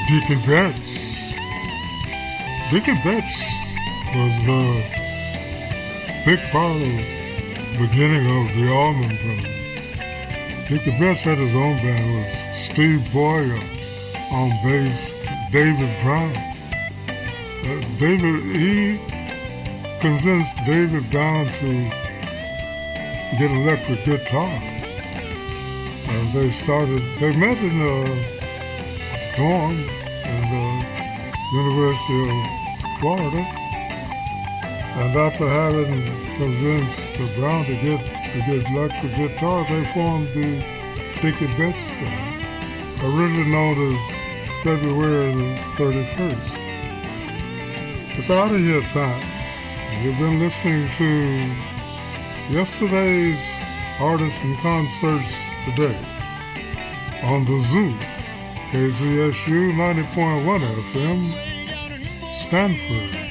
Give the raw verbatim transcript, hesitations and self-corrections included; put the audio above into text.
Dickie Betts. Dickie Betts was the big part of the beginning of the Allman Brothers. Dickie Betts had his own band with Steve Boyer on bass, David Brown. Uh, David, he convinced David Brown to get electric guitar. And they started, they met in a dorm in the University of Florida. And after having convinced Brown to get to get electric guitar, they formed the Dickie Betts Band, originally known as February the thirty-first. It's out of here time. You've been listening to yesterday's artists and concerts today on the Zoo, K Z S U ninety point one F M, Stanford.